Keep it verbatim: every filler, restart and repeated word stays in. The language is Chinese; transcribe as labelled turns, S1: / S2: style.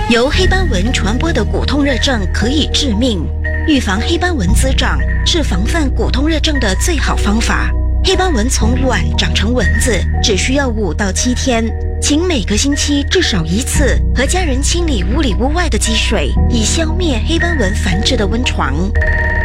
S1: 由黑斑蚊传播的骨痛热症可以致命，预防黑斑蚊滋长是防范骨痛热症的最好方法。黑斑蚊从卵长成蚊子只需要五到七天，请每个星期至少一次和家人清理屋里屋外的积水，以消灭黑斑蚊繁殖的温床。